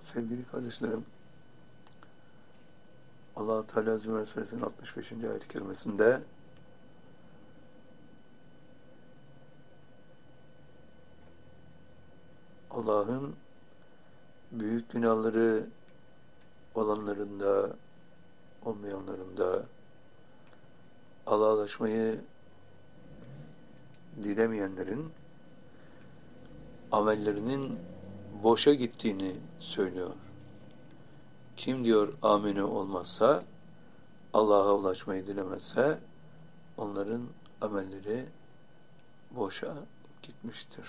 Sevgili kardeşlerim, Allah-u Teala Zümer Suresinin 65. ayet-i kerimesinde Allah'ın büyük günahları olanlarında, olmayanlarında Allah'laşmayı dilemeyenlerin amellerinin boşa gittiğini söylüyor. Kim diyor amine olmazsa, Allah'a ulaşmayı dilemezse onların amelleri boşa gitmiştir.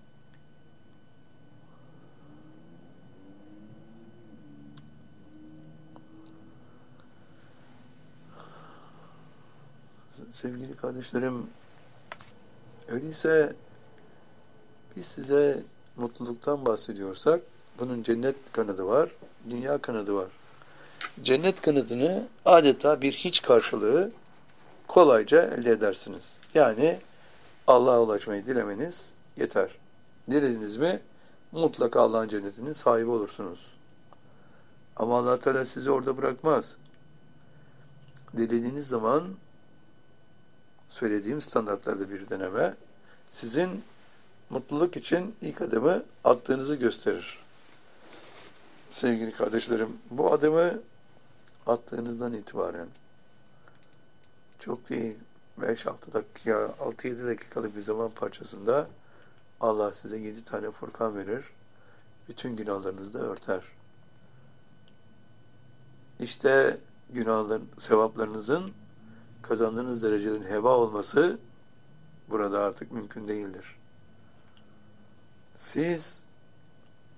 Sevgili kardeşlerim, öyleyse biz size mutluluktan bahsediyorsak bunun cennet kanadı var, dünya kanadı var. Cennet kanadını adeta bir hiç karşılığı kolayca elde edersiniz. Yani Allah'a ulaşmayı dilemeniz yeter. Dilediniz mi mutlaka Allah'ın cennetinin sahibi olursunuz. Ama Allah Teala sizi orada bırakmaz. Dilediğiniz zaman söylediğim standartlarda bir deneme sizin mutluluk için ilk adımı attığınızı gösterir. Sevgili kardeşlerim, bu adımı attığınızdan itibaren çok değil 5-6 dakika, 6-7 dakikalık bir zaman parçasında Allah size 7 tane Furkan verir. Bütün günahlarınızı da örter. İşte günahların, sevaplarınızın kazandığınız derecelerin heba olması burada artık mümkün değildir. Siz